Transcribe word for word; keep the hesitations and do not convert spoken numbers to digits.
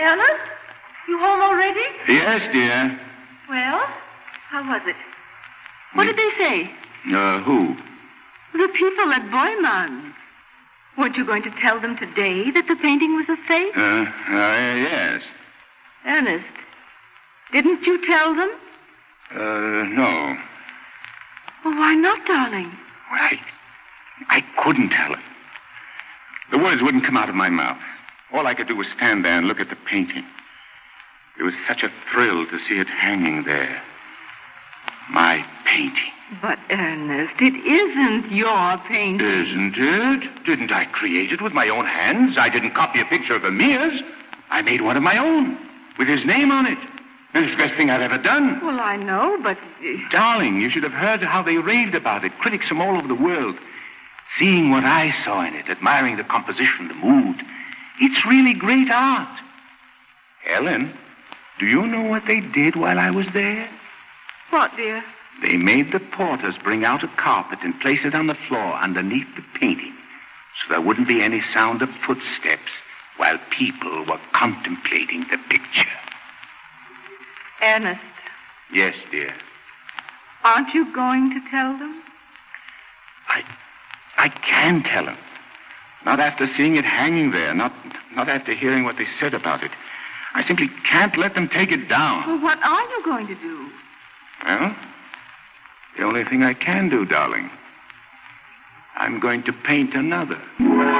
Ernest, you home already? Yes, dear. Well, how was it? What did they say? Uh, who? The people at Boyman. Weren't you going to tell them today that the painting was a fake? Uh, uh, yes. Ernest, didn't you tell them? Uh, no. Well, why not, darling? Well, I, I couldn't tell him. The words wouldn't come out of my mouth. All I could do was stand there and look at the painting. It was such a thrill to see it hanging there. My painting. But, Ernest, it isn't your painting. Isn't it? Didn't I create it with my own hands? I didn't copy a picture of Amir's. I made one of my own, with his name on it. And it's the best thing I've ever done. Well, I know, but... Darling, you should have heard how they raved about it. Critics from all over the world. Seeing what I saw in it, admiring the composition, the mood. It's really great art. Helen, do you know what they did while I was there? What, dear? They made the porters bring out a carpet and place it on the floor underneath the painting, so there wouldn't be any sound of footsteps while people were contemplating the picture. Ernest. Yes, dear. Aren't you going to tell them? I... I can tell them. Not after seeing it hanging there, not, not after hearing what they said about it. I simply can't let them take it down. Well, what are you going to do? Well, the only thing I can do, darling. I'm going to paint another.